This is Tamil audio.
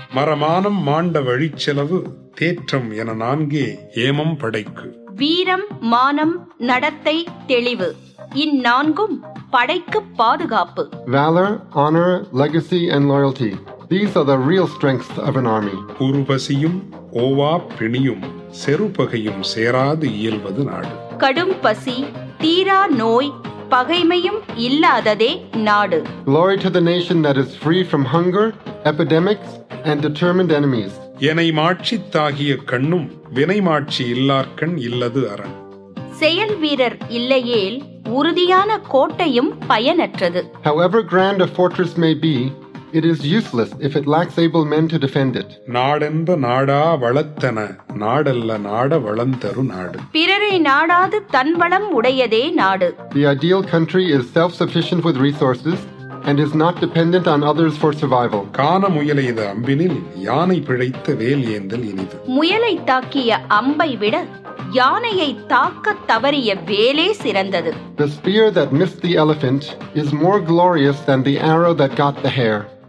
மரமானம் மாண்ட வழிச்செலவு தேற்றம் என 4 ஏமம் படைக்கு. வீரம், மானம், நடத்தை, தெளிவு இந்நான்கும் படைக்கு பாதுகாப்பு. Valor, honor, legacy and loyalty. These are the real strengths of an army. குறுபசியும் ஓவா பிணியும் செருபகையும் சேராது இயல்வது நாடு. கடும் பசி, தீரா நோய், பகைமையும் இல்லாததே நாடு. Glory to the nation that is free from hunger, epidemics and determined enemies. எனை மாட்சித்தாகிய கண்ணும் வினைமாட்சி இல்லார்கண் இல்லது அரண். செயல் வீரர் இல்லையேல் உறுதியான கோட்டையும் பயனற்றது. However grand a fortress may be, it is useless if it lacks able men to defend it. நாடென்ப நாடா வளத்தன நாடல்ல நாட வளந்தரு நாடு. பிறரை நாடாது தன் வளம் உடையதே நாடு. The ideal country is self-sufficient with resources and is not dependent on others for survival. கான முயலை இது அம்பினில் யானை பிழைத்த வேல் ஏந்தல் இனிது. முயலை தாக்கிய அம்பை விட யானையை தாக்க தவறிய வேலே சிறந்தது. The spear that missed the elephant is more glorious than the arrow that got the hare.